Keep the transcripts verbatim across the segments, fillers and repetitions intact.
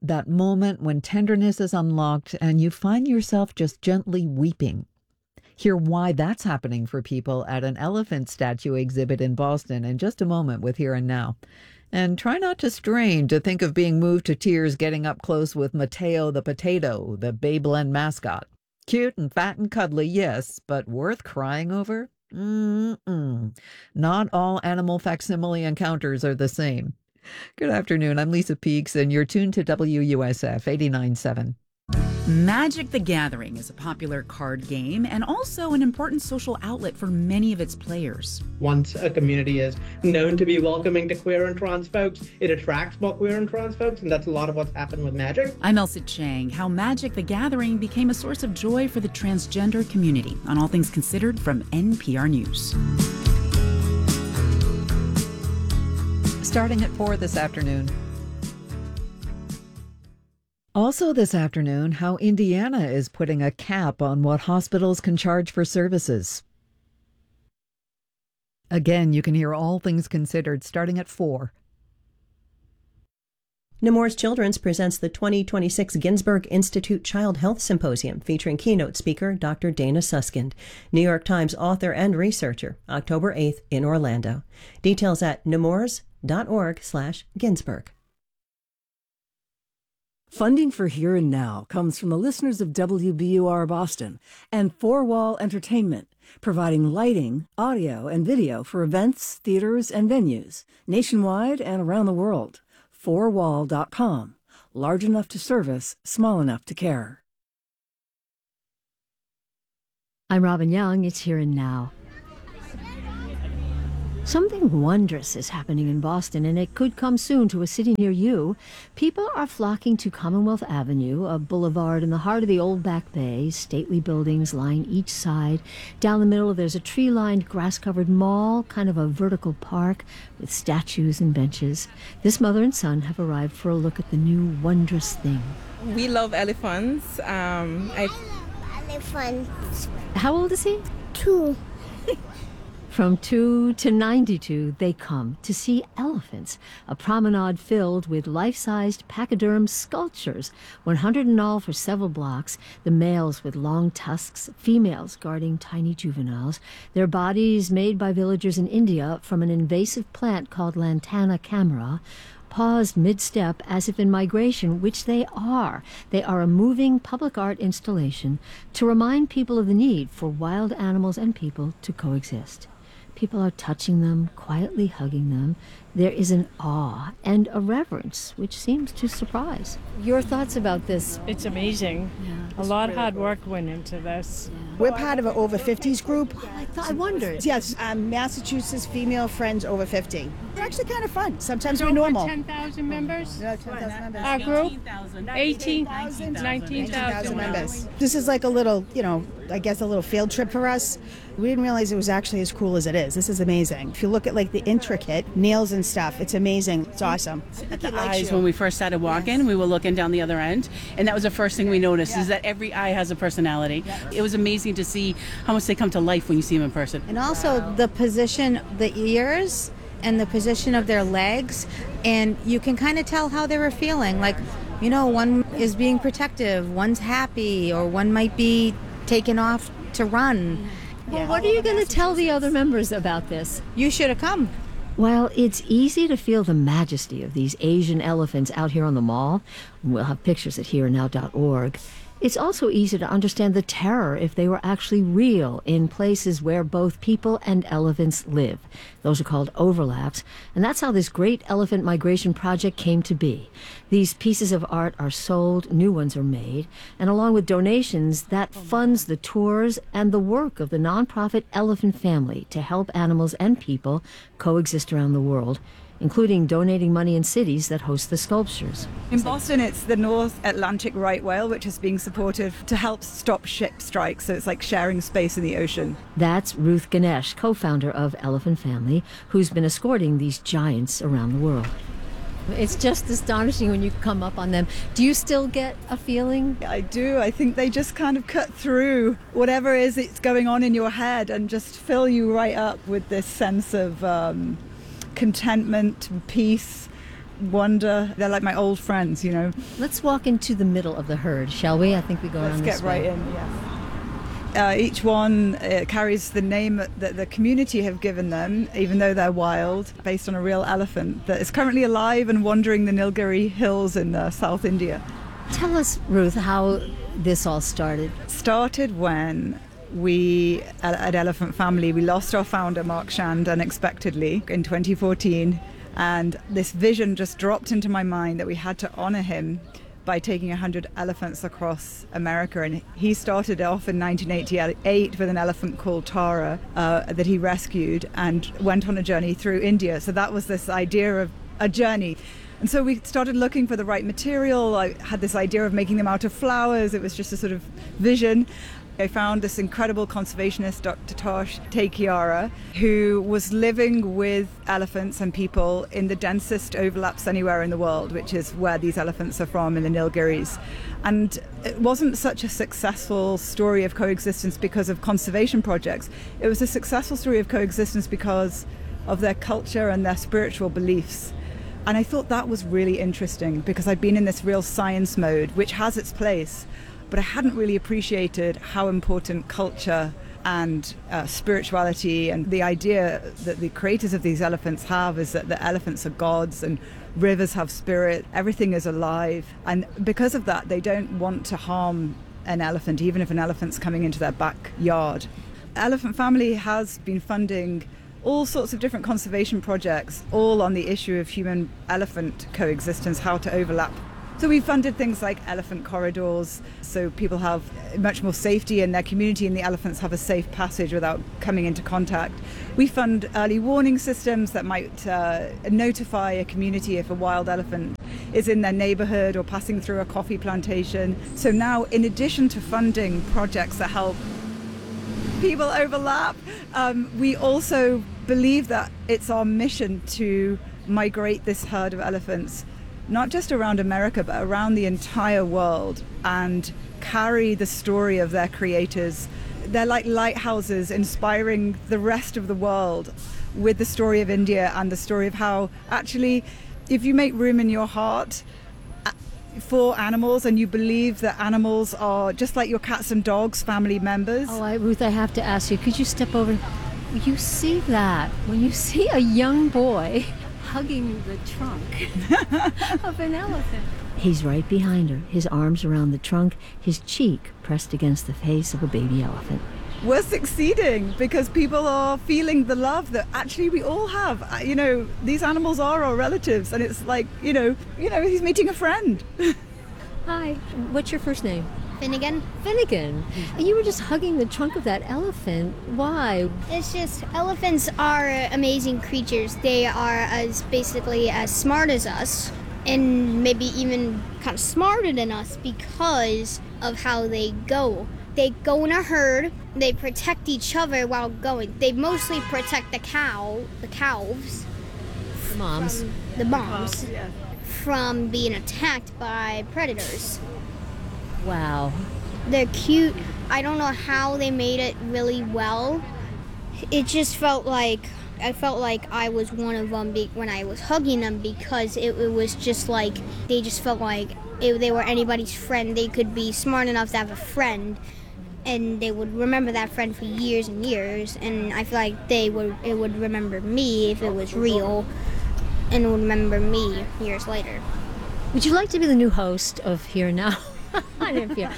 That moment when tenderness is unlocked and you find yourself just gently weeping. Hear why that's happening for people at an elephant statue exhibit in Boston in just a moment with Here and Now. And try not to strain to think of being moved to tears getting up close with Mateo the potato, the Bayblend mascot. Cute and fat and cuddly, yes, but worth crying over? Mm-mm. Not all animal facsimile encounters are the same. Good afternoon, I'm Lisa Peeks, and you're tuned to W U S F eighty-nine point seven. Magic the Gathering is a popular card game and also an important social outlet for many of its players. Once a community is known to be welcoming to queer and trans folks, it attracts more queer and trans folks, and that's a lot of what's happened with Magic. I'm Elsa Chang. How Magic the Gathering became a source of joy for the transgender community on All Things Considered from N P R News. Starting at four this afternoon. Also this afternoon, how Indiana is putting a cap on what hospitals can charge for services. Again, you can hear All Things Considered starting at four. Nemours Children's presents the twenty twenty-six Ginsberg Institute Child Health Symposium featuring keynote speaker Doctor Dana Suskind, New York Times author and researcher, October eighth in Orlando. Details at nemours.org slash Ginsberg. Funding for Here and Now comes from the listeners of W B U R Boston and Four Wall Entertainment, providing lighting, audio, and video for events, theaters, and venues nationwide and around the world. four wall dot com. Large enough to service, small enough to care. I'm Robin Young. It's Here and Now. Something wondrous is happening in Boston, and it could come soon to a city near you. People are flocking to Commonwealth Avenue, a boulevard in the heart of the Old Back Bay. Stately buildings line each side. Down the middle, there's a tree-lined, grass-covered mall, kind of a vertical park with statues and benches. This mother and son have arrived for a look at the new wondrous thing. We love elephants. Um, I... Elephants. How old is he? Two. From two to ninety-two, they come to see elephants, a promenade filled with life-sized pachyderm sculptures, one hundred in all for several blocks, the males with long tusks, females guarding tiny juveniles, their bodies made by villagers in India from an invasive plant called Lantana camara, paused mid-step as if in migration, which they are. They are a moving public art installation to remind people of the need for wild animals and people to coexist. People are touching them, quietly hugging them. There is an awe and a reverence, which seems to surprise. Your thoughts about this? It's amazing. Yeah, a lot of hard work went into this. Yeah. We're part of an over fifties group. Oh, I, thought, I wondered. Yes, um, Massachusetts Female Friends Over fifty. They're actually kind of fun. Sometimes we're Over normal. ten thousand members? Yeah, ten thousand members. Our group? nineteen eighteen, thousand nineteen thousand members. This is like a little, you know, I guess a little field trip for us. We didn't realize it was actually as cool as it is. This is amazing. If you look at like the intricate nails and stuff, it's amazing. It's awesome. At the eyes, when we first started walking, yes. We were looking down the other end, and that was the first thing we noticed, yeah. Is that every eye has a personality. Yeah. It was amazing to see how much they come to life when you see them in person. And also wow. The position, the ears, and the position of their legs, and you can kind of tell how they were feeling. Like, you know, one is being protective, one's happy, or one might be taken off to run. Well, yeah. What are you going to tell the other members about this? You should have come. While it's easy to feel the majesty of these Asian elephants out here on the mall, we'll have pictures at here and now dot org, it's also easy to understand the terror if they were actually real in places where both people and elephants live. Those are called overlaps, and that's how this Great Elephant Migration Project came to be. These pieces of art are sold, new ones are made, and along with donations, that funds the tours and the work of the nonprofit Elephant Family to help animals and people coexist around the world, including donating money in cities that host the sculptures. In Boston, it's the North Atlantic right whale, which is being supported to help stop ship strikes, so it's like sharing space in the ocean. That's Ruth Ganesh, co-founder of Elephant Family, who's been escorting these giants around the world. It's just astonishing when you come up on them. Do you still get a feeling? I do. I think they just kind of cut through whatever is it's going on in your head and just fill you right up with this sense of um, contentment and peace wonder. They're like my old friends, you know. Let's walk into the middle of the herd, shall we? I think we go Let's around get this right way. in, yes. Uh, each one uh, carries the name that the community have given them, even though they're wild, based on a real elephant that is currently alive and wandering the Nilgiri hills in uh, South India. Tell us, Ruth, how this all started. Started when we, at, at Elephant Family, we lost our founder, Mark Shand, unexpectedly in twenty fourteen. And this vision just dropped into my mind that we had to honor him by taking one hundred elephants across America. And he started off in nineteen eighty-eight with an elephant called Tara uh, that he rescued and went on a journey through India. So that was this idea of a journey. And so we started looking for the right material. I had this idea of making them out of flowers. It was just a sort of vision. I found this incredible conservationist, Doctor Tosh Tekiara, who was living with elephants and people in the densest overlaps anywhere in the world, which is where these elephants are from, in the Nilgiris. And it wasn't such a successful story of coexistence because of conservation projects. It was a successful story of coexistence because of their culture and their spiritual beliefs. And I thought that was really interesting because I'd been in this real science mode, which has its place, but I hadn't really appreciated how important culture and uh, spirituality and the idea that the creators of these elephants have is that the elephants are gods and rivers have spirit, everything is alive. And because of that, they don't want to harm an elephant, even if an elephant's coming into their backyard. Elephant Family has been funding all sorts of different conservation projects, all on the issue of human-elephant coexistence, how to overlap. So we funded things like elephant corridors, so people have much more safety in their community and the elephants have a safe passage without coming into contact. We fund early warning systems that might uh, notify a community if a wild elephant is in their neighborhood or passing through a coffee plantation. So now, in addition to funding projects that help people overlap, um, we also believe that it's our mission to migrate this herd of elephants not just around America, but around the entire world, and carry the story of their creators. They're like lighthouses inspiring the rest of the world with the story of India and the story of how actually, if you make room in your heart for animals and you believe that animals are just like your cats and dogs, family members. Oh, I, Ruth, I have to ask you, could you step over? You see that, when you see a young boy hugging the trunk of an elephant. He's right behind her, his arms around the trunk, his cheek pressed against the face of a baby elephant. We're succeeding because people are feeling the love that actually we all have. You know, these animals are our relatives, and it's like, you know, you know, he's meeting a friend. Hi, what's your first name? Finnegan. Finnegan. You were just hugging the trunk of that elephant. Why? It's just elephants are amazing creatures. They are as basically as smart as us, and maybe even kind of smarter than us because of how they go. They go in a herd. They protect each other while going. They mostly protect the cow, the calves, the moms, from, the moms, yeah. from being attacked by predators. Wow. They're cute. I don't know how they made it really well. It just felt like, I felt like I was one of them be- when I was hugging them because it, it was just like, they just felt like if they were anybody's friend, they could be smart enough to have a friend and they would remember that friend for years and years. And I feel like they would, it would remember me if it was real and would remember me years later. Would you like to be the new host of Here Now? on N P R.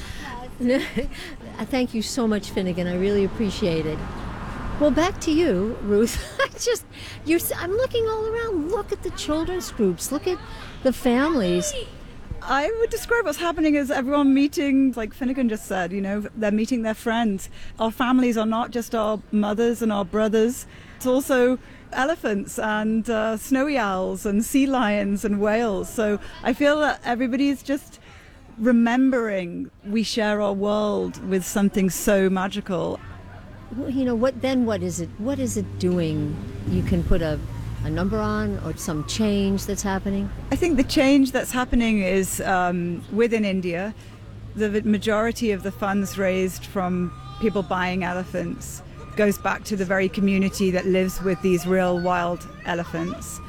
Thank you so much, Finnegan. I really appreciate it. Well, back to you, Ruth. I just, you're. I'm looking all around. Look at the children's groups. Look at the families. I would describe what's happening as everyone meeting, like Finnegan just said, you know, they're meeting their friends. Our families are not just our mothers and our brothers. It's also elephants and uh, snowy owls and sea lions and whales. So I feel that everybody's just remembering we share our world with something so magical. Well, you know, what then what is it? What is it doing? You can put a, a number on or some change that's happening? I think the change that's happening is um, within India. The majority of the funds raised from people buying elephants goes back to the very community that lives with these real wild elephants.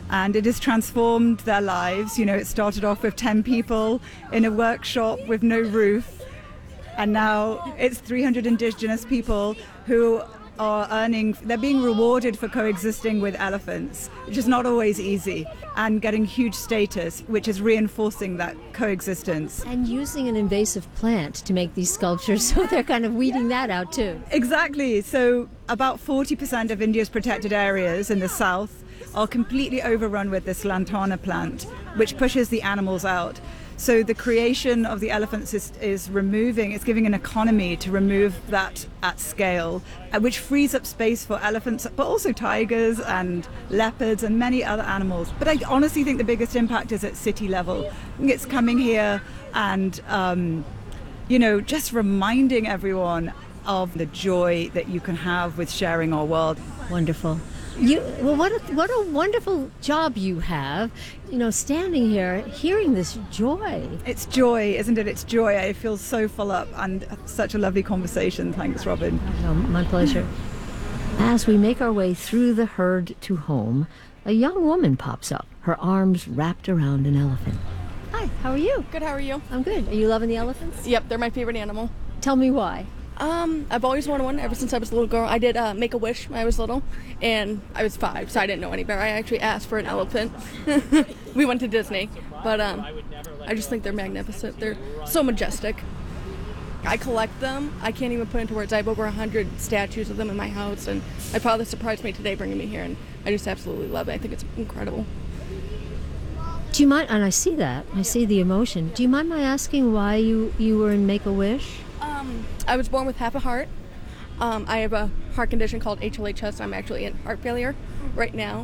and it has transformed their lives. You know, it started off with ten people in a workshop with no roof, and now it's three hundred indigenous people who are earning, they're being rewarded for coexisting with elephants, which is not always easy, and getting huge status, which is reinforcing that coexistence. And using an invasive plant to make these sculptures, so they're kind of weeding that out too. Exactly. So about forty percent of India's protected areas in the south are completely overrun with this lantana plant, which pushes the animals out. So the creation of the elephants is, is removing, it's giving an economy to remove that at scale, which frees up space for elephants, but also tigers and leopards and many other animals. But I honestly think the biggest impact is at city level. It's coming here and, um, you know, just reminding everyone of the joy that you can have with sharing our world. Wonderful. You, well, what a, what a wonderful job you have, you know, standing here, hearing this joy. It's joy, isn't it? It's joy. I feel so full up, and such a lovely conversation. Thanks, Robin. Oh, my pleasure. As we make our way through the herd to home, a young woman pops up, her arms wrapped around an elephant. Hi, how are you? Good, how are you? I'm good. Are you loving the elephants? Yep, they're my favorite animal. Tell me why. Um, I've always wanted one ever since I was a little girl. I did uh, Make-A-Wish when I was little, and I was five, so I didn't know any better. I actually asked for an elephant. We went to Disney, but um, I just think they're magnificent. They're so majestic. I collect them. I can't even put into words. I have over one hundred statues of them in my house, and my father surprised me today bringing me here, and I just absolutely love it. I think it's incredible. Do you mind, and I see that, I see the emotion. Do you mind my asking why you, you were in Make-A-Wish? Um, I was born with half a heart. Um, I have a heart condition called H L H S. I'm actually in heart failure right now.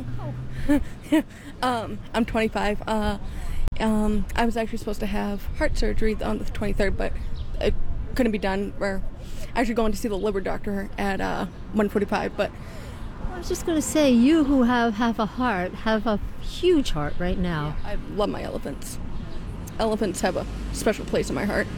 um, I'm twenty-five. Uh, um, I was actually supposed to have heart surgery on the twenty-third, but it couldn't be done. We're actually going to see the liver doctor at uh, one forty-five. But I was just going to say, you who have half a heart have a huge heart right now. Yeah, I love my elephants. Elephants have a special place in my heart.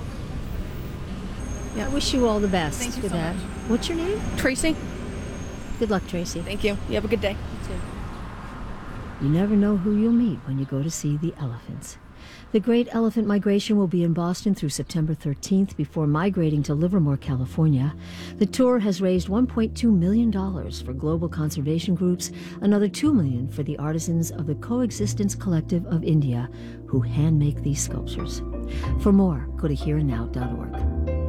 Yeah. I wish you all the best Thank you with so that. much. What's your name? Tracy. Good luck, Tracy. Thank you. You have a good day. You too. You never know who you'll meet when you go to see the elephants. The Great Elephant Migration will be in Boston through September thirteenth before migrating to Livermore, California. The tour has raised one point two million dollars for global conservation groups, another two million dollars for the artisans of the Coexistence Collective of India, who hand make these sculptures. For more, go to here and now dot org.